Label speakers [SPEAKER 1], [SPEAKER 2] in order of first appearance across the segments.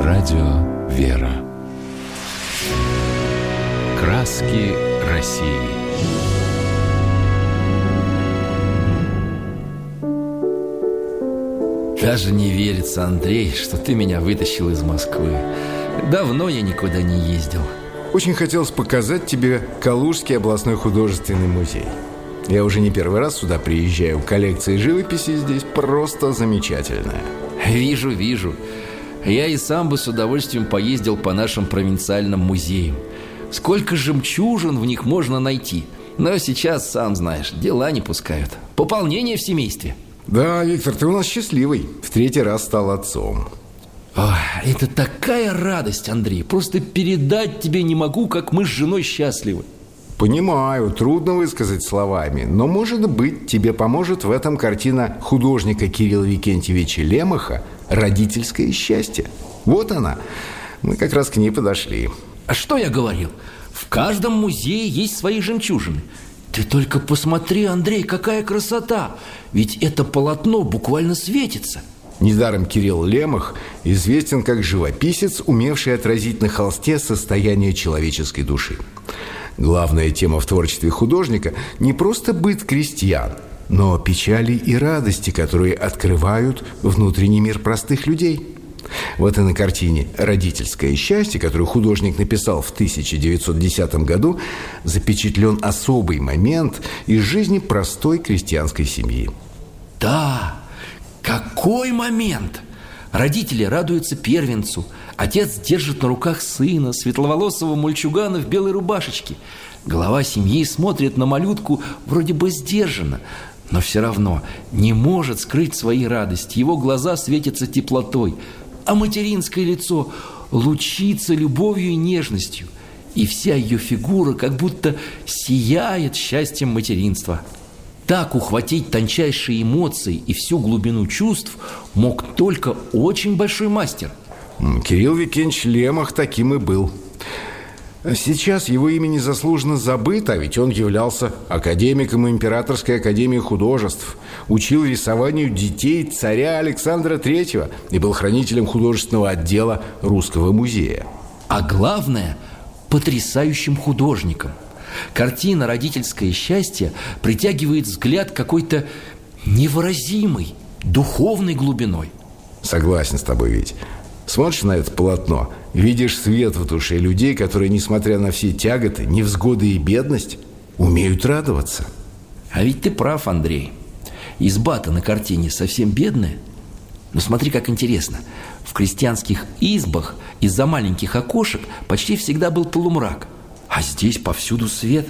[SPEAKER 1] Радио «Вера». Краски России.
[SPEAKER 2] Даже не верится, Андрей, что ты меня вытащил из Москвы. Давно я никуда не ездил.
[SPEAKER 3] Очень хотелось показать тебе Калужский областной художественный музей. Я уже не первый раз сюда приезжаю. Коллекция живописи здесь просто замечательная.
[SPEAKER 2] Вижу. Я и сам бы с удовольствием поездил по нашим провинциальным музеям. Сколько жемчужин в них можно найти. Но сейчас, сам знаешь, дела не пускают. Пополнение в семействе.
[SPEAKER 3] Да, Виктор, ты у нас счастливый. В 3-й раз стал отцом.
[SPEAKER 2] Ох, это такая радость, Андрей. Просто передать тебе не могу, как мы с женой счастливы.
[SPEAKER 3] Понимаю, трудно высказать словами. Но, может быть, тебе поможет в этом картина художника Кирилла Викентьевича Лемаха «Родительское счастье». Вот она. Мы как раз к ней подошли.
[SPEAKER 2] А что я говорил? В каждом музее есть свои жемчужины. Ты только посмотри, Андрей, какая красота! Ведь это полотно буквально светится.
[SPEAKER 3] Недаром Кирилл Лемах известен как живописец, умевший отразить на холсте состояние человеческой души. Главная тема в творчестве художника не просто быт крестьян, но печали и радости, которые открывают внутренний мир простых людей. Вот и на картине «Родительское счастье», которую художник написал в 1910 году, запечатлен особый момент из жизни простой крестьянской семьи.
[SPEAKER 2] Да, какой момент! Родители радуются первенцу. Отец держит на руках сына, светловолосого мальчугана в белой рубашечке. Глава семьи смотрит на малютку вроде бы сдержанно, но все равно не может скрыть свои радости. Его глаза светятся теплотой, а материнское лицо лучится любовью и нежностью. И вся ее фигура как будто сияет счастьем материнства. Так ухватить тончайшие эмоции и всю глубину чувств мог только очень большой мастер.
[SPEAKER 3] Кирилл Викентьевич Лемах таким и был. Сейчас его имя незаслуженно забыто, а ведь он являлся академиком Императорской академии художеств, учил рисованию детей царя Александра III и был хранителем художественного отдела Русского музея.
[SPEAKER 2] А главное, потрясающим художником. Картина «Родительское счастье» притягивает взгляд какой-то невыразимой, духовной глубиной.
[SPEAKER 3] Согласен с тобой, Вить. Смотришь на это полотно, видишь свет в душе людей, которые, несмотря на все тяготы, невзгоды и бедность, умеют радоваться.
[SPEAKER 2] А ведь ты прав, Андрей. Изба-то на картине совсем бедная. Но смотри, как интересно. В крестьянских избах из-за маленьких окошек почти всегда был полумрак. А здесь повсюду свет.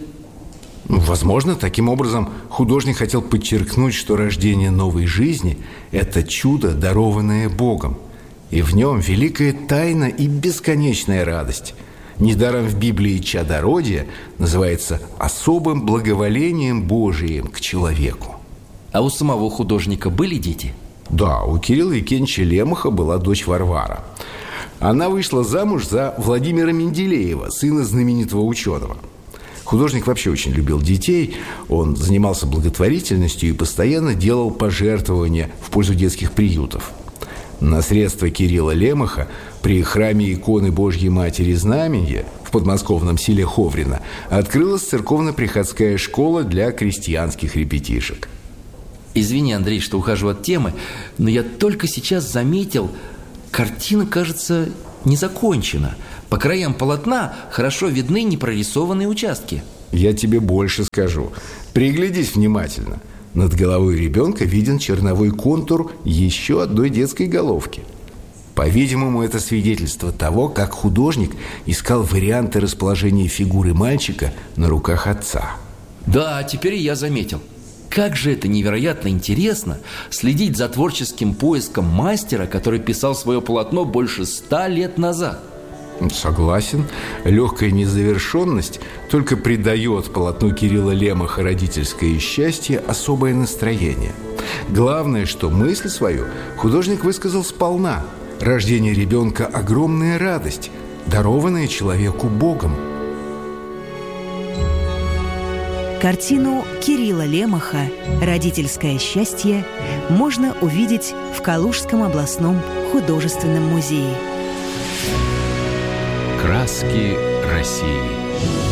[SPEAKER 3] Возможно, таким образом художник хотел подчеркнуть, что рождение новой жизни – это чудо, дарованное Богом. И в нем великая тайна и бесконечная радость. Недаром в Библии чадородие называется особым благоволением Божиим к человеку.
[SPEAKER 2] А у самого художника были дети?
[SPEAKER 3] Да, у Кирилла Викентьевича Лемаха была дочь Варвара. Она вышла замуж за Владимира Менделеева, сына знаменитого ученого. Художник вообще очень любил детей. Он занимался благотворительностью и постоянно делал пожертвования в пользу детских приютов. На средства Кирилла Лемаха при храме иконы Божьей Матери Знаменья в подмосковном селе Ховрино открылась церковно-приходская школа для крестьянских ребятишек.
[SPEAKER 2] Извини, Андрей, что ухожу от темы, но я только сейчас заметил, картина, кажется, не закончена. По краям полотна хорошо видны непрорисованные участки.
[SPEAKER 3] Я тебе больше скажу. Приглядись внимательно. Над головой ребенка виден черновой контур еще одной детской головки. По-видимому, это свидетельство того, как художник искал варианты расположения фигуры мальчика на руках отца.
[SPEAKER 2] Да, теперь и я заметил. Как же это невероятно интересно следить за творческим поиском мастера, который писал свое полотно больше 100 лет назад.
[SPEAKER 3] Согласен. Легкая незавершенность только придает полотну Кирилла Лемаха «Родительское счастье» особое настроение. Главное, что мысль свою художник высказал сполна. Рождение ребенка – огромная радость, дарованная человеку Богом.
[SPEAKER 4] Картину Кирилла Лемаха «Родительское счастье» можно увидеть в Калужском областном художественном музее.
[SPEAKER 1] Краски России.